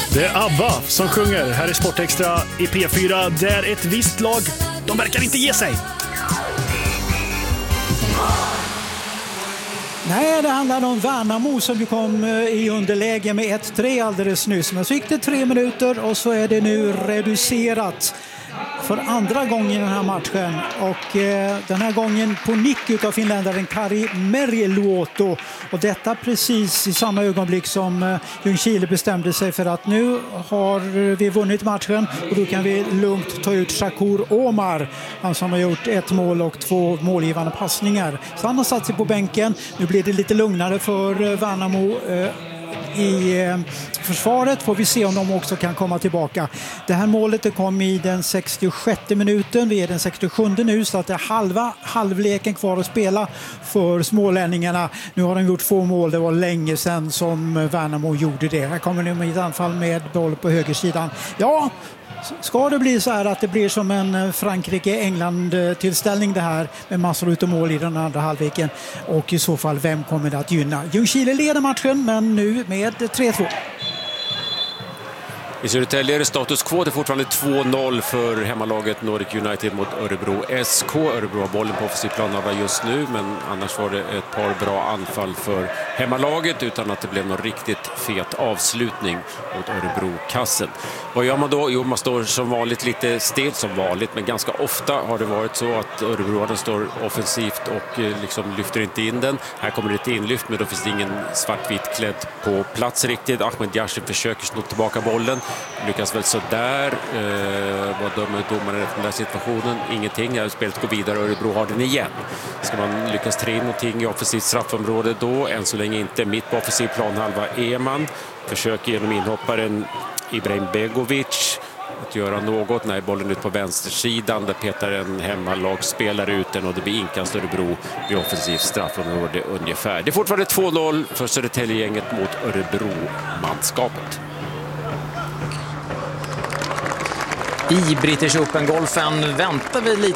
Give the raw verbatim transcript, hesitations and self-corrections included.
Det är ABBA som sjunger här i Sportextra i P fyra, där ett visst lag, de verkar inte ge sig. Nej, det handlar om Värnamo som kom i underläge med ett tre alldeles nyss. Men så gick det tre minuter och så är det nu reducerat för andra gången i den här matchen. Och eh, den här gången på nick utav finländaren Kari Meriluoto. Och detta precis i samma ögonblick som eh, Ljungskile bestämde sig för att nu har vi vunnit matchen. Och då kan vi lugnt ta ut Shakur Omar. Han som har gjort ett mål och två målgivande passningar. Så han har satt sig på bänken. Nu blir det lite lugnare för eh, Värnamo eh, i eh, försvaret. Får vi se om de också kan komma tillbaka. Det här målet det kom i den sextiosjätte minuten. Vi är den sextiosjunde nu, så att det är halva halvleken kvar att spela för smålänningarna. Nu har de gjort två mål. Det var länge sedan som Värnamo gjorde det. Här kommer nu med ett anfall med boll på högersidan. Ja, ska det bli så här att det blir som en Frankrike-England-tillställning det här med massor av mål i den andra halvleken, och i så fall vem kommer det att gynna? Ljungskile leder matchen, men nu med tre två. I Södertälje är det status quo. Det är fortfarande två noll för hemmalaget Nordic United mot Örebro S K. Örebro har bollen på offensiv planhalva just nu, men annars var det ett par bra anfall för hemmalaget utan att det blev någon riktigt fet avslutning mot Örebro-kassen. Vad gör man då? Jo, man står som vanligt lite still, som vanligt, men ganska ofta har det varit så att Örebroarna står offensivt och liksom lyfter inte in den. Här kommer det ett inlyft, men då finns det ingen svartvit klädd på plats riktigt. Ahmed Yashin försöker slå tillbaka bollen. Lyckas väl så där. Eh, vad dömer domaren efter den där situationen? Ingenting. Jag har spelat gå vidare och Örebro har den igen. Ska man lyckas trä in någonting i offensivt straffområde då? Än så länge inte. Mitt på offensiv planhalva är man. Försöker genom inhopparen Ibrahim Begovic att göra något. När bollen ut på vänstersidan, där petar en hemmalagsspelare ut den och det blir inkast Örebro i offensivt straffområde ungefär. Det är fortfarande två noll för Södertälje-gänget mot Örebro-manskapet. I British Open-golfen väntar vi lite